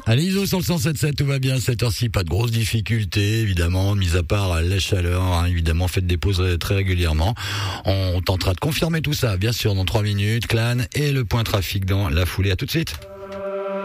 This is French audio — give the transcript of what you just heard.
Allez, Iso sur le 107.7, tout va bien, cette heure-ci, pas de grosses difficultés, évidemment, mis à part la chaleur, hein, évidemment, faites des pauses très régulièrement. On tentera de confirmer tout ça, bien sûr, dans 3 minutes, Clan et le point trafic dans la foulée. À tout de suite.